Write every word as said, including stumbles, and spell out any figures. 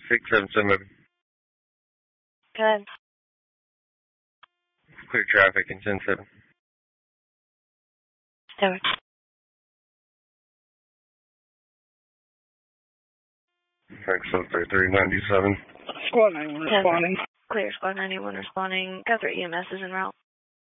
six seven seven. Good. Clear traffic in ten seven. Stewart. Frank seven thirty-three ninety-seven. Squad ninety-one responding. Clear, Squad ninety-one responding. Got their E M S is en route.